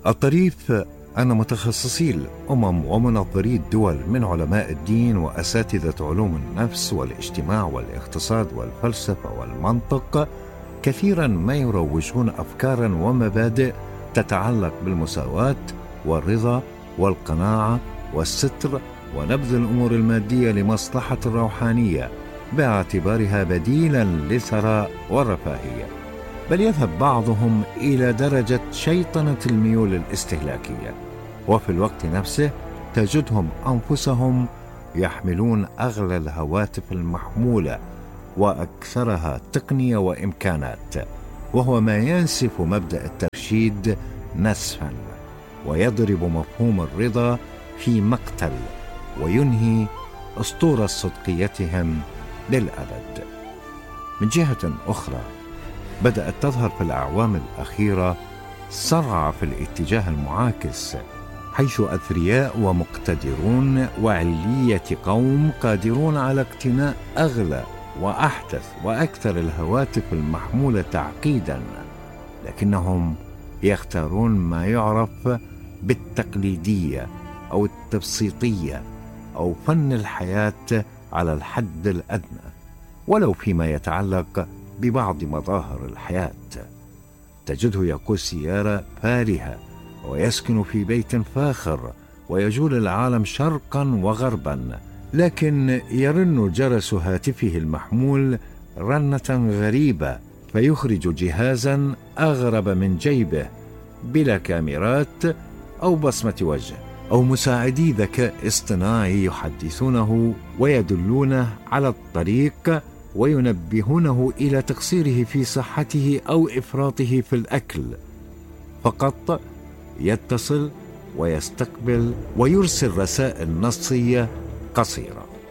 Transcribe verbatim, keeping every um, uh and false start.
الطريف أن متخصصي الأمم ومنظري الدول من علماء الدين وأساتذة علوم النفس والاجتماع والاقتصاد والفلسفة والمنطق كثيرا ما يروجون أفكارا ومبادئ تتعلق بالمساواة والرضا والقناعة والستر ونبذ الأمور المادية لمصلحة الروحانية باعتبارها بديلا للثراء والرفاهية، بل يذهب بعضهم إلى درجة شيطنة الميول الاستهلاكية، وفي الوقت نفسه تجدهم أنفسهم يحملون أغلى الهواتف المحمولة وأكثرها تقنية وإمكانات، وهو ما ينسف مبدأ الترشيد نسفا ويضرب مفهوم الرضا في مقتل وينهي أسطورة صدقيتهم للأبد. من جهة أخرى بدأت تظهر في الأعوام الأخيرة صرعة في الاتجاه المعاكس، حيث أثرياء ومقتدرون وعلية قوم قادرون على اقتناء أغلى وأحدث وأكثر الهواتف المحمولة تعقيدا، لكنهم يختارون ما يعرف بالتقليدية أو التبسيطية أو فن الحياة على الحد الأدنى، ولو فيما يتعلق ببعض مظاهر الحياة. تجده يقود سيارة فارهة ويسكن في بيت فاخر ويجول العالم شرقا وغربا، لكن يرن جرس هاتفه المحمول رنة غريبة فيخرج جهازا أغرب من جيبه بلا كاميرات أو بصمة وجه أو مساعدي ذكاء اصطناعي يحدثونه ويدلونه على الطريق وينبهونه إلى تقصيره في صحته أو إفراطه في الأكل. فقط يتصل ويستقبل ويرسل رسائل نصية قصيرة.